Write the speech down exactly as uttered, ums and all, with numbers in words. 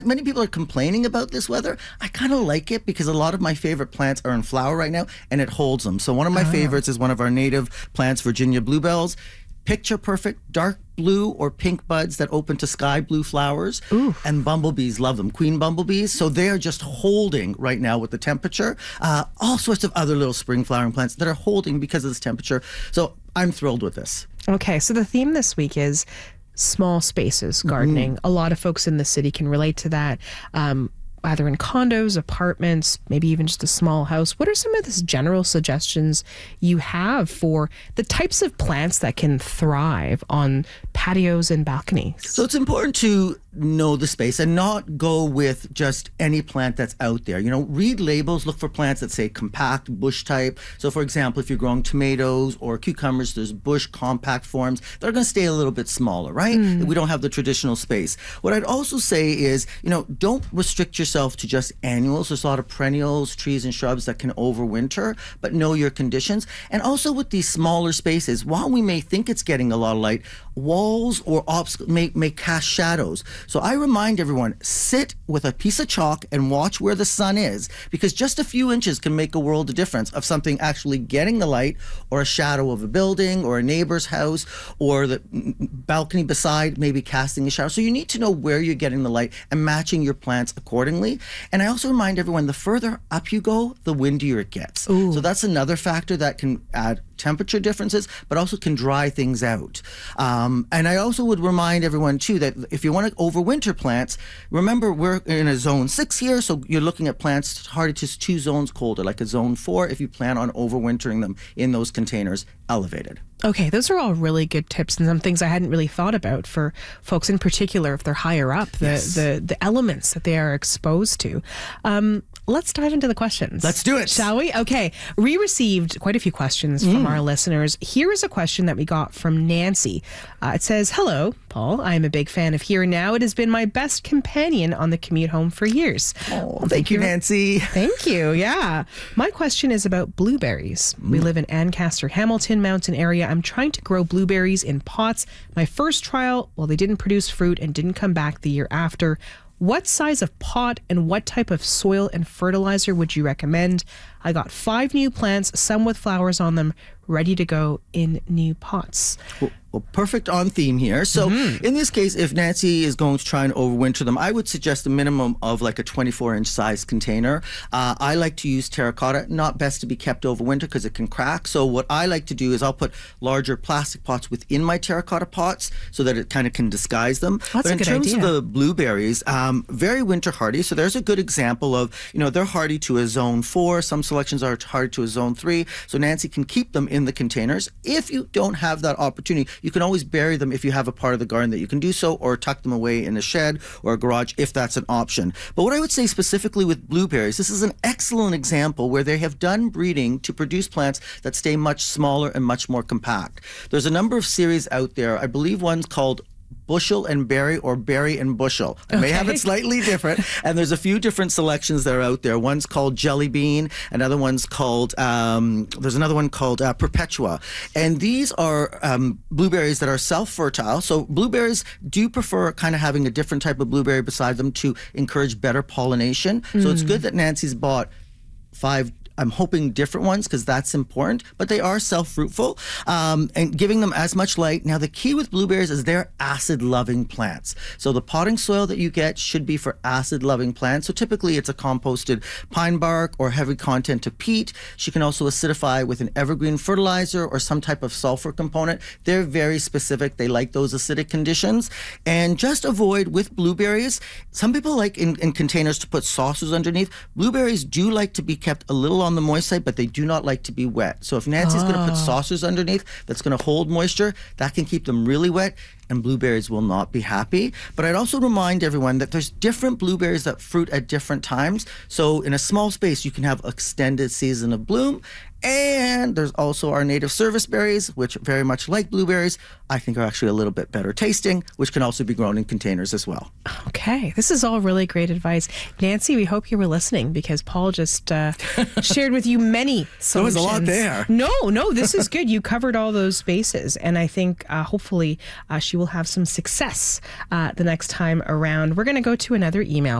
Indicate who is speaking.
Speaker 1: Many people are complaining about this weather. I kind of like it because a lot of my favorite plants are in flower right now and it holds them. So one of my oh. favorites is one of our native plants, Virginia bluebells. Picture perfect, dark blue or pink buds that open to sky blue flowers.
Speaker 2: Ooh.
Speaker 1: And bumblebees love them, queen bumblebees. So they are just holding right now with the temperature. Uh, all sorts of other little spring flowering plants that are holding because of this temperature. So I'm thrilled with this.
Speaker 2: Okay, so the theme this week is small spaces gardening. Mm-hmm. A lot of folks in the city can relate to that. Um, either in condos, apartments, maybe even just a small house. What are some of the general suggestions you have for the types of plants that can thrive on patios and balconies?
Speaker 1: So it's important to know the space and not go with just any plant that's out there. You know, read labels, look for plants that say compact, bush type. So for example, if you're growing tomatoes or cucumbers, there's bush compact forms. They're going to stay a little bit smaller, right? Mm. We don't have the traditional space. What I'd also say is, you know, don't restrict yourself to just annuals. There's a lot of perennials, trees and shrubs that can overwinter, but know your conditions. And also with these smaller spaces, while we may think it's getting a lot of light, walls or obstacles may, may cast shadows. So I remind everyone, sit with a piece of chalk and watch where the sun is, because just a few inches can make a world of difference of something actually getting the light or a shadow of a building or a neighbor's house or the balcony beside maybe casting a shadow. So you need to know where you're getting the light and matching your plants accordingly. And I also remind everyone, the further up you go, the windier it gets.
Speaker 2: Ooh.
Speaker 1: So that's another factor that can add temperature differences, but also can dry things out. Um, and I also would remind everyone too that if you want to overwinter plants, remember we're in a zone six here, so you're looking at plants hardy to two zones colder, like a zone four if you plan on overwintering them in those containers elevated.
Speaker 2: Okay, those are all really good tips and some things I hadn't really thought about for folks in particular if they're higher up, the
Speaker 1: Yes.
Speaker 2: the, the elements that they are exposed to. Um, let's dive into the questions.
Speaker 1: Let's do it.
Speaker 2: Shall we? Okay, we received quite a few questions from
Speaker 1: Mm.
Speaker 2: our listeners. Here is a question that we got from Nancy. Uh, it says, "Hello, Paul. I am a big fan of Here and Now. It has been my best companion on the commute home for years."
Speaker 1: Oh, thank, thank you, Nancy.
Speaker 2: Thank you. Yeah. My question is about blueberries. Mm. We live in Ancaster, Hamilton Mountain area. I'm trying to grow blueberries in pots. My first trial, well, they didn't produce fruit and didn't come back the year after. What size of pot and what type of soil and fertilizer would you recommend? I got five new plants, some with flowers on them, ready to go in new pots.
Speaker 1: Well, well, perfect on theme here. So mm-hmm. in this case, if Nancy is going to try and overwinter them, I would suggest a minimum of like a twenty-four inch size container. Uh, I like to use terracotta, not best to be kept over winter because it can crack. So what I like to do is I'll put larger plastic pots within my terracotta pots so that it kind of can disguise them.
Speaker 2: That's
Speaker 1: but
Speaker 2: a
Speaker 1: in
Speaker 2: good
Speaker 1: terms
Speaker 2: idea.
Speaker 1: of the blueberries, um, very winter hardy. So there's a good example of, you know, they're hardy to a zone four. Some selections are hardy to a zone three. So Nancy can keep them in the containers. If you don't have that opportunity, you can always bury them if you have a part of the garden that you can do so, or tuck them away in a shed or a garage if that's an option. But what I would say specifically with blueberries, this is an excellent example where they have done breeding to produce plants that stay much smaller and much more compact. There's a number of series out there. I believe one's called Bushel and Berry or Berry and Bushel. I may
Speaker 2: okay.
Speaker 1: have it slightly different. And there's a few different selections that are out there. One's called Jelly Bean. Another one's called, um, there's another one called uh, Perpetua. And these are um, blueberries that are self-fertile. So blueberries do prefer kind of having a different type of blueberry beside them to encourage better pollination. Mm. So it's good that Nancy's bought five I'm hoping different ones because that's important, but they are self-fruitful um, and giving them as much light. Now, the key with blueberries is they're acid-loving plants. So the potting soil that you get should be for acid-loving plants. So typically it's a composted pine bark or heavy content of peat. She can also acidify with an evergreen fertilizer or some type of sulfur component. They're very specific. They like those acidic conditions. And just avoid with blueberries, some people like in, in containers to put saucers underneath. Blueberries do like to be kept a little on the moist side, but they do not like to be wet. So if Nancy's oh. going to put saucers underneath that's going to hold moisture, that can keep them really wet, and blueberries will not be happy. But I'd also remind everyone that there's different blueberries that fruit at different times. So in a small space, you can have extended season of bloom. And there's also our native service berries, which very much like blueberries, I think are actually a little bit better tasting, which can also be grown in containers as well.
Speaker 2: Okay, this is all really great advice. Nancy, we hope you were listening because Paul just uh, shared with you many solutions.
Speaker 1: There was a lot there.
Speaker 2: No, no, this is good. You covered all those bases, and I think uh, hopefully uh, she will will have some success uh, the next time around. We're going to go to another email.